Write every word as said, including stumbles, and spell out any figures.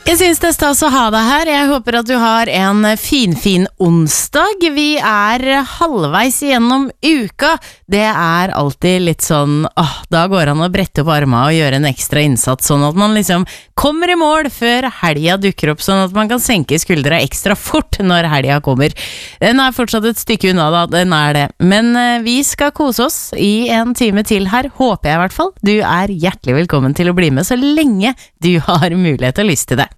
Jeg synes det er stas å ha deg her. Jeg håper at du har en fin, fin onsdag. Vi er halvveis gjennom uka. Det er alltid litt sånn, åh, da går han å brette opp armene og gjøre en ekstra innsats, sånn at man liksom kommer i mål før helga dukker opp, sånn at man kan senke skuldra ekstra fort når helga kommer. Den er fortsatt et stykke unna da, den er det. Men vi skal kose oss i en time til her, håper jeg i hvert fall. Du er hjertelig velkommen til å bli med så lenge du har mulighet og lyst til det.